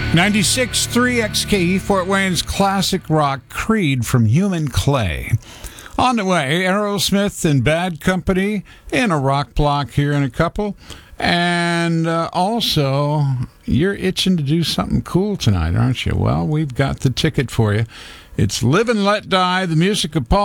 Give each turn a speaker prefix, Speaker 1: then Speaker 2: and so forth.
Speaker 1: 96.3 XK, Fort Wayne's classic rock Creed from Human Clay. On the way, Aerosmith and Bad Company in a rock block here in a couple. And also, you're itching to do something cool tonight, aren't you? Well, we've got the ticket for you. It's Live and Let Die, the music of Paul